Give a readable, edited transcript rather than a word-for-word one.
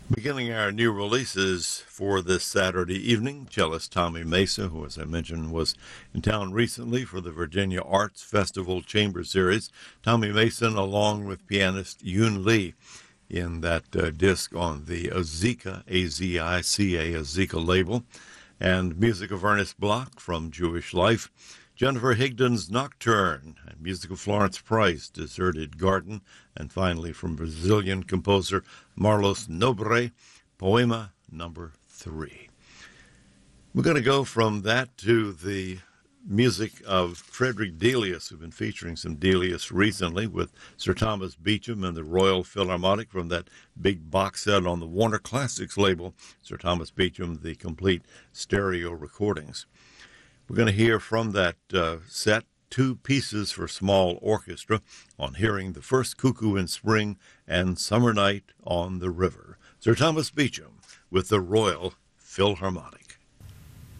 Beginning our new releases for this Saturday evening, cellist Tommy Mesa, who, as I mentioned, was in town recently for the Virginia Arts Festival Chamber Series. Tommy Mason, along with pianist Yoon Lee, in that disc on the Azika, A-Z-I-C-A, Azika label, and music of Ernest Bloch from Jewish Life. Jennifer Higdon's Nocturne, and music of Florence Price, Deserted Garden, and finally from Brazilian composer Marlos Nobre, Poema Number 3. We're going to go from that to the music of Frederick Delius. We've been featuring some Delius recently with Sir Thomas Beecham and the Royal Philharmonic from that big box set on the Warner Classics label. Sir Thomas Beecham, the complete stereo recordings. We're going to hear from that set two pieces for small orchestra on hearing the first Cuckoo in Spring and Summer Night on the River. Sir Thomas Beecham with the Royal Philharmonic.